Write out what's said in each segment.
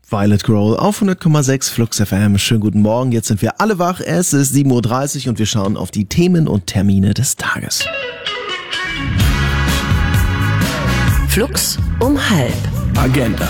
Violet Grohl auf 100,6 Flux FM. Schönen guten Morgen, jetzt sind wir alle wach. Es ist 7.30 Uhr und wir schauen auf die Themen und Termine des Tages. Flux um halb. Agenda.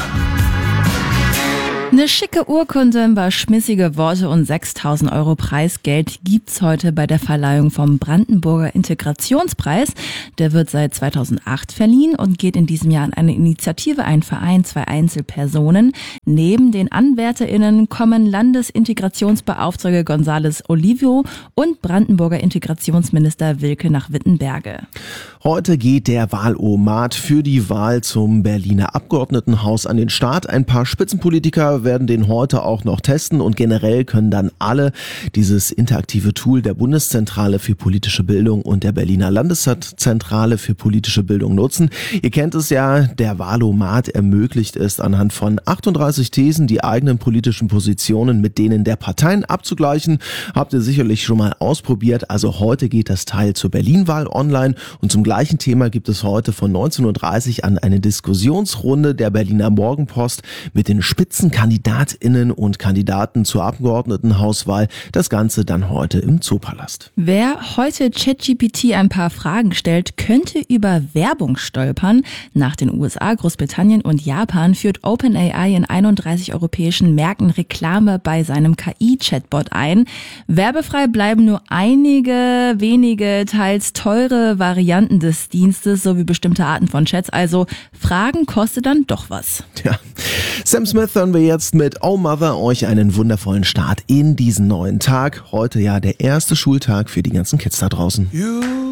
Eine schicke Urkunde, ein paar schmissige Worte und 6.000 Euro Preisgeld gibt's heute bei der Verleihung vom Brandenburger Integrationspreis. Der wird seit 2008 verliehen und geht in diesem Jahr an eine Initiative, einen Verein, 2 Einzelpersonen. Neben den AnwärterInnen kommen Landesintegrationsbeauftragte González Olivio und Brandenburger Integrationsminister Wilke nach Wittenberge. Heute geht der Wahlomat für die Wahl zum Berliner Abgeordnetenhaus an den Start. Ein paar Spitzenpolitiker werden den heute auch noch testen und generell können dann alle dieses interaktive Tool der Bundeszentrale für politische Bildung und der Berliner Landeszentrale für politische Bildung nutzen. Ihr kennt es ja, der Wahlomat ermöglicht es anhand von 38 Thesen die eigenen politischen Positionen mit denen der Parteien abzugleichen. Habt ihr sicherlich schon mal ausprobiert. Also heute geht das Teil zur Berlin-Wahl online und zum gleichen Thema gibt es heute von 19.30 Uhr an eine Diskussionsrunde der Berliner Morgenpost mit den Spitzenkandidatinnen und Kandidaten zur Abgeordnetenhauswahl. Das Ganze dann heute im Zoopalast. Wer heute ChatGPT ein paar Fragen stellt, könnte über Werbung stolpern. Nach den USA, Großbritannien und Japan führt OpenAI in 31 europäischen Märkten Reklame bei seinem KI-Chatbot ein. Werbefrei bleiben nur einige wenige, teils teure Varianten des Dienstes sowie bestimmte Arten von Chats. Also Fragen kostet dann doch was. Ja. Sam Smith hören wir jetzt mit Oh Mother. Euch einen wundervollen Start in diesen neuen Tag. Heute ja der erste Schultag für die ganzen Kids da draußen.